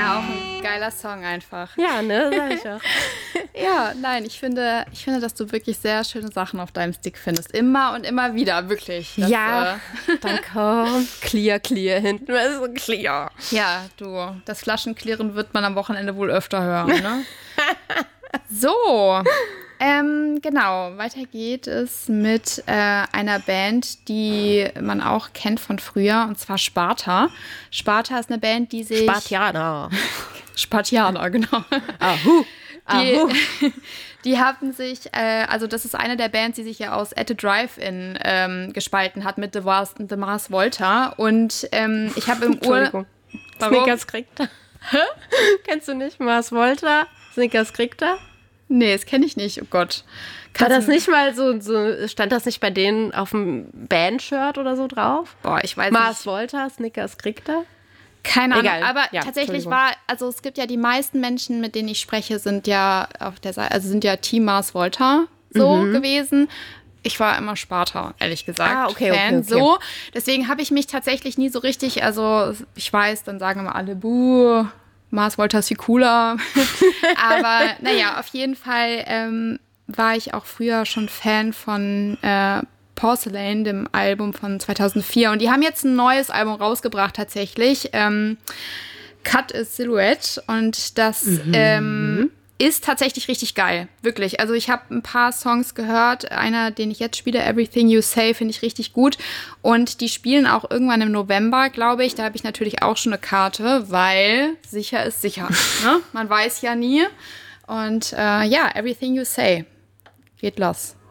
Ja, auch ein geiler Song einfach. Ja, ne, sag ich auch. Ja, nein, ich finde, dass du wirklich sehr schöne Sachen auf deinem Stick findest. Immer und immer wieder, wirklich. Das, ja, dann kommt clear hinten. Das ist so clear. Ja, du, das Flaschenklirren wird man am Wochenende wohl öfter hören, ne? So, genau, weiter geht es mit einer Band, die man auch kennt von früher, und zwar Sparta. Sparta ist eine Band, die sich... Spartianer, genau. Ahu. Die haben sich, also das ist eine der Bands, die sich ja aus At the Drive-In gespalten hat mit The Mars Volta. Und ich habe im Urlaub... Snickers kriegt er. Kennst du nicht Mars Volta? Snickers kriegt er? Nee, das kenne ich nicht. Oh Gott. War das nicht mal so, stand das nicht bei denen auf dem Bandshirt oder so drauf? Boah, ich weiß Mars nicht. Volta, Snickers kriegt er? Keine Ahnung, Egal. aber Ja, tatsächlich also es gibt ja die meisten Menschen, mit denen ich spreche, sind ja auf der Seite, also sind ja Team Mars Volta so gewesen. Ich war immer Sparta, ehrlich gesagt, Fan. So. Deswegen habe ich mich tatsächlich nie so richtig, also ich weiß, dann sagen immer alle, buh, Mars Volta ist viel cooler. Aber naja, auf jeden Fall war ich auch früher schon Fan von Porcelain, dem Album von 2004. Und die haben jetzt ein neues Album rausgebracht tatsächlich. Cut a Silhouette. Und das ist tatsächlich richtig geil. Wirklich. Also ich habe ein paar Songs gehört. Einer, den ich jetzt spiele, Everything You Say, finde ich richtig gut. Und die spielen auch irgendwann im November, glaube ich. Da habe ich natürlich auch schon eine Karte, weil sicher ist sicher. Ne? Man weiß ja nie. Und ja, Everything You Say. Geht los.